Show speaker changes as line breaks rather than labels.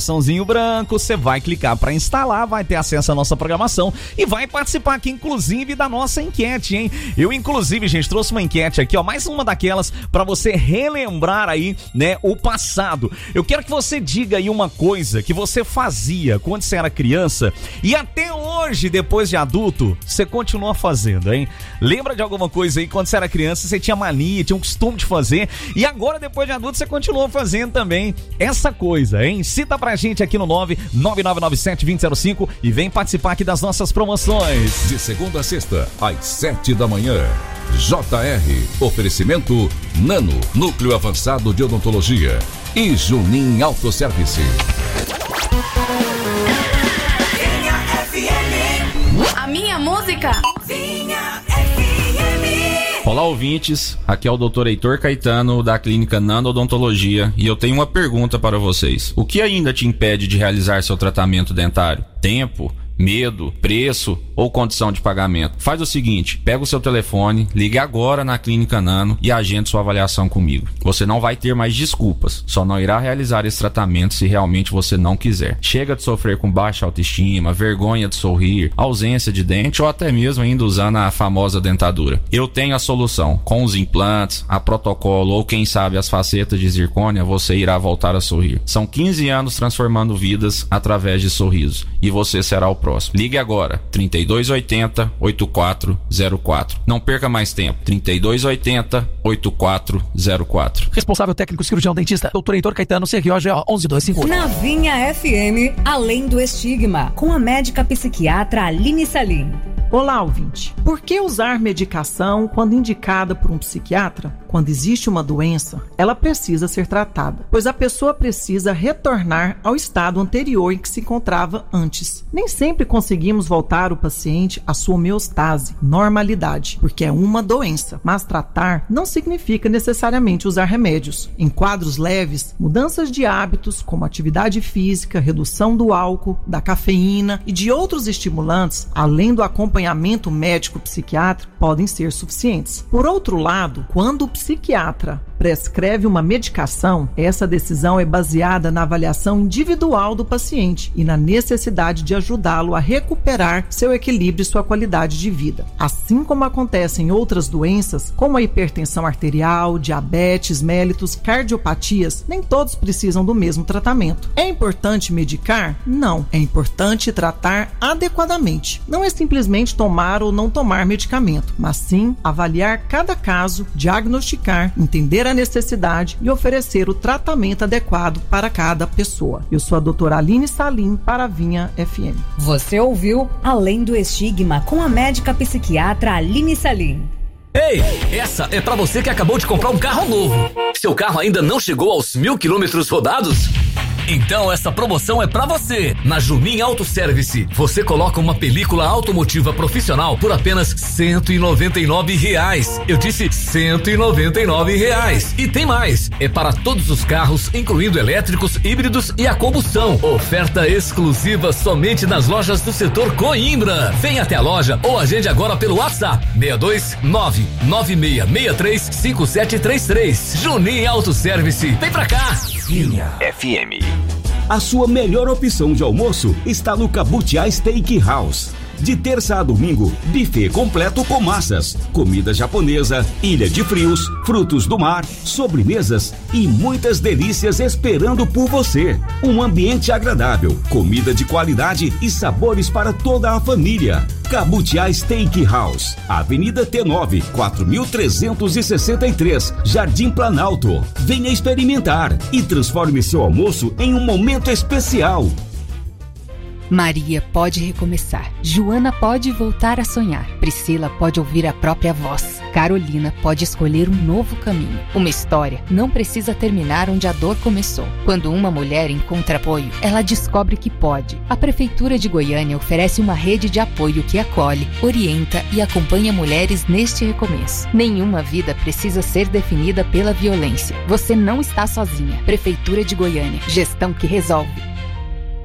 botãozinho branco, você vai clicar para instalar, vai ter acesso à nossa programação e vai participar aqui, inclusive, da nossa enquete, hein? Eu, inclusive, gente, trouxe uma enquete aqui, ó, mais uma daquelas para você relembrar aí, né, o passado. Eu quero que você diga aí uma coisa que você fazia quando você era criança e até hoje, depois de adulto, você continua fazendo, hein? Lembra de alguma coisa aí quando você era criança, você tinha mania, tinha um costume de fazer e agora, depois de adulto, você continua fazendo também essa coisa, hein? Cita pra gente aqui no 99997-2005 e vem participar aqui das nossas promoções.
De segunda a sexta, às 7 da manhã. JR, oferecimento Nano, Núcleo Avançado de Odontologia e Junin Autosservice.
A minha música Vinha FM.
Olá, ouvintes, aqui é o Dr. Heitor Caetano da Clínica Nano Odontologia e eu tenho uma pergunta para vocês. O que ainda te impede de realizar seu tratamento dentário? Tempo? Medo, preço ou condição de pagamento? Faz o seguinte, pega o seu telefone, ligue agora na Clínica Nano e agende sua avaliação comigo. Você não vai ter mais desculpas, só não irá realizar esse tratamento se realmente você não quiser. Chega de sofrer com baixa autoestima, vergonha de sorrir, ausência de dente ou até mesmo ainda usando a famosa dentadura. Eu tenho a solução. Com os implantes, a protocolo ou quem sabe as facetas de zircônia, você irá voltar a sorrir. São 15 anos transformando vidas através de sorrisos e você será o próximo. Ligue agora, 3280-8404. Não perca mais tempo, 3280-8404.
Responsável técnico cirurgião dentista, Dr. Heitor Caetano, CROGO 11251.
Na Vinha FM, além do estigma, com a médica psiquiatra Aline Salim.
Olá, ouvinte. Por que usar medicação quando indicada por um psiquiatra? Quando existe uma doença, ela precisa ser tratada, pois a pessoa precisa retornar ao estado anterior em que se encontrava antes. Nem sempre conseguimos voltar o paciente à sua homeostase, normalidade, porque é uma doença, mas tratar não significa necessariamente usar remédios. Em quadros leves, mudanças de hábitos como atividade física, redução do álcool, da cafeína e de outros estimulantes, além do acompanhamento médico-psiquiátrico, podem ser suficientes. Por outro lado, quando o psiquiatra prescreve uma medicação, essa decisão é baseada na avaliação individual do paciente e na necessidade de ajudá-lo a recuperar seu equilíbrio e sua qualidade de vida. Assim como acontece em outras doenças, como a hipertensão arterial, diabetes, mellitus, cardiopatias, nem todos precisam do mesmo tratamento. É importante medicar? Não. É importante tratar adequadamente. Não é simplesmente tomar ou não tomar medicamento, mas sim avaliar cada caso, diagnosticar, entender a necessidade e oferecer o tratamento adequado para cada pessoa. Eu sou a doutora Aline Salim para a Vinha FM.
Você ouviu Além do Estigma com a médica psiquiatra Aline Salim.
Ei, essa é pra você que acabou de comprar um carro novo. Seu carro ainda não chegou aos 1.000 quilômetros rodados? Então essa promoção é pra você. Na Junin Autosservice, você coloca uma película automotiva profissional por apenas R$199. Eu disse R$199. E tem mais, é para todos os carros, incluindo elétricos, híbridos e a combustão. Oferta exclusiva somente nas lojas do setor Coimbra. Vem até a loja ou agende agora pelo WhatsApp 62996635733. Junin Autosservice, vem pra cá.
Vinha FM. A sua melhor opção de almoço está no Cabutiá Steakhouse. De terça a domingo, buffet completo com massas, comida japonesa, ilha de frios, frutos do mar, sobremesas e muitas delícias esperando por você. Um ambiente agradável, comida de qualidade e sabores para toda a família. Cabutiá Steakhouse, Avenida T9, 4363, Jardim Planalto. Venha experimentar e transforme seu almoço em um momento especial.
Maria pode recomeçar, Joana pode voltar a sonhar, Priscila pode ouvir a própria voz, Carolina pode escolher um novo caminho. Uma história não precisa terminar onde a dor começou. Quando uma mulher encontra apoio, ela descobre que pode. A Prefeitura de Goiânia oferece uma rede de apoio que acolhe, orienta e acompanha mulheres neste recomeço. Nenhuma vida precisa ser definida pela violência. Você não está sozinha. Prefeitura de Goiânia, gestão que resolve.